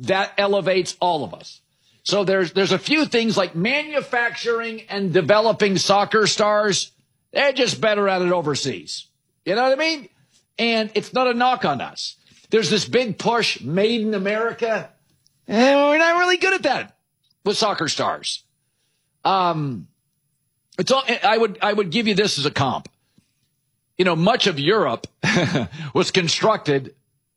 that elevates all of us. So there's a few things like manufacturing and developing soccer stars. They're just better at it overseas. You know what I mean? And it's not a knock on us. There's this big push, made in America. And we're not really good at that with soccer stars. I would give you this as a comp. You know, much of Europe was constructed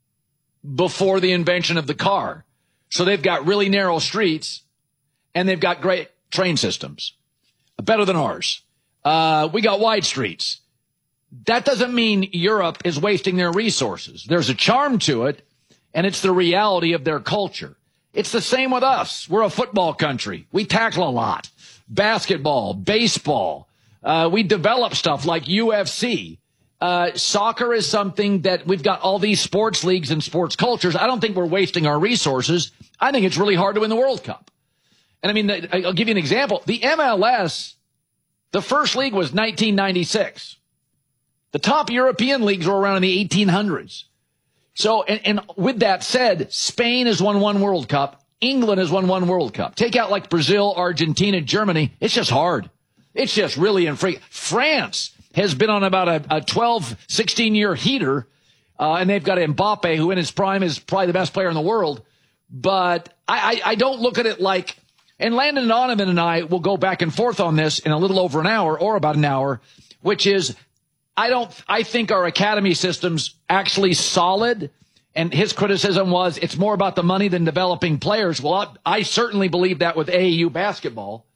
before the invention of the car. So they've got really narrow streets, and they've got great train systems, better than ours. We got wide streets. That doesn't mean Europe is wasting their resources. There's a charm to it, and it's the reality of their culture. It's the same with us. We're a football country. We tackle a lot. Basketball, baseball. We develop stuff like UFC. Soccer is something that we've got all these sports leagues and sports cultures. I don't think we're wasting our resources. I think it's really hard to win the World Cup. And I mean, I'll give you an example. The MLS, the first league was 1996. The top European leagues were around in the 1800s. So, and with that said, Spain has won one World Cup. England has won one World Cup. Take out like Brazil, Argentina, Germany. It's just hard. It's just really infrequent. France has been on about a 12, 16-year heater, and they've got Mbappe, who in his prime is probably the best player in the world. But I don't look at it like, and Landon Donovan and I will go back and forth on this in a little over an hour or about an hour, which is I think our academy system's actually solid, and his criticism was it's more about the money than developing players. Well, I certainly believe that with AAU basketball.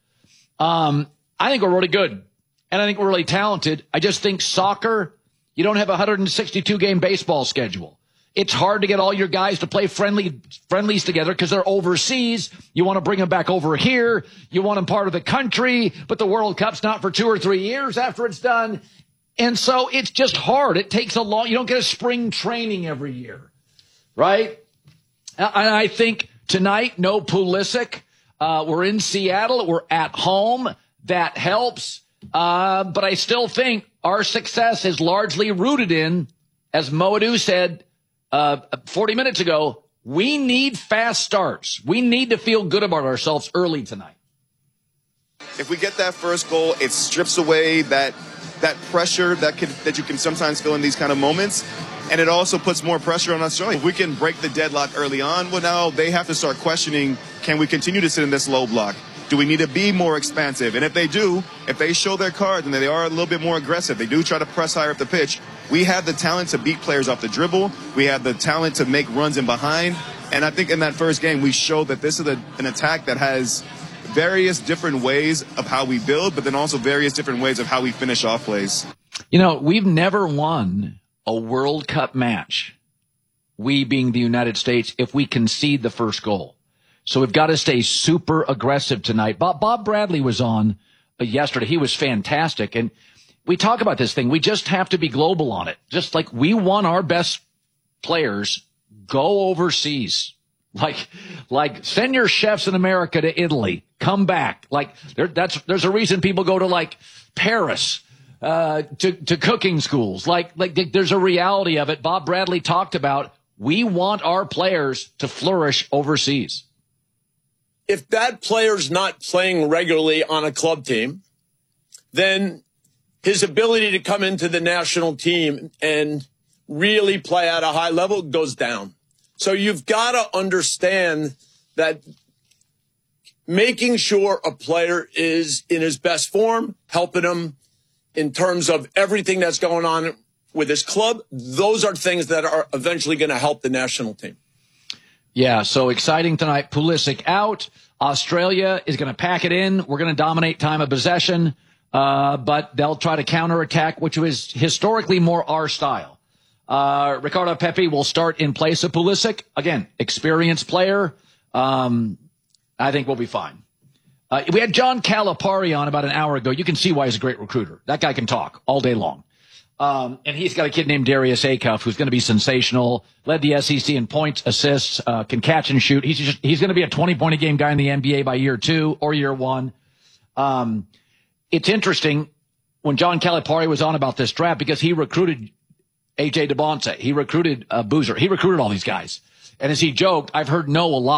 I think we're really good. And I think we're really talented. I just think soccer, you don't have a 162-game baseball schedule. It's hard to get all your guys to play friendlies together because they're overseas. You want to bring them back over here. You want them part of the country, but the World Cup's not for 2 or 3 years after it's done. And so it's just hard. It takes a long, you don't get a spring training every year, right? And I think tonight, no Pulisic. We're in Seattle. We're at home. That helps. But I still think our success is largely rooted in, as Moadou said 40 minutes ago, we need fast starts. We need to feel good about ourselves early tonight. If we get that first goal, it strips away that pressure that you can sometimes feel in these kind of moments. And it also puts more pressure on Australia. If we can break the deadlock early on, well, now they have to start questioning, can we continue to sit in this low block? Do we need to be more expansive? And if they do, if they show their cards and they are a little bit more aggressive, they do try to press higher up the pitch, we have the talent to beat players off the dribble. We have the talent to make runs in behind. And I think in that first game, we showed that this is an attack that has various different ways of how we build, but then also various different ways of how we finish off plays. You know, we've never won a World Cup match, we being the United States, if we concede the first goal. So we've got to stay super aggressive tonight. Bob Bradley was on yesterday. He was fantastic. And we talk about this thing. We just have to be global on it. Just like we want our best players go overseas. Like send your chefs in America to Italy. Come back. Like there's a reason people go to like Paris, to cooking schools. Like there's a reality of it. Bob Bradley talked about we want our players to flourish overseas. If that player's not playing regularly on a club team, then his ability to come into the national team and really play at a high level goes down. So you've got to understand that making sure a player is in his best form, helping him in terms of everything that's going on with his club, those are things that are eventually going to help the national team. Yeah, so exciting tonight. Pulisic out. Australia is going to pack it in. We're going to dominate time of possession, but they'll try to counterattack, which was historically more our style. Ricardo Pepi will start in place of Pulisic. Again, experienced player. I think we'll be fine. We had John Calipari on about an hour ago. You can see why he's a great recruiter. That guy can talk all day long. And he's got a kid named Darius Acuff who's going to be sensational, led the SEC in points, assists, can catch and shoot. He's going to be a 20-point-a-game guy in the NBA by year 2 or year 1. It's interesting when John Calipari was on about this draft because he recruited A.J. DeBonce. He recruited Boozer. He recruited all these guys. And as he joked, I've heard no a lot.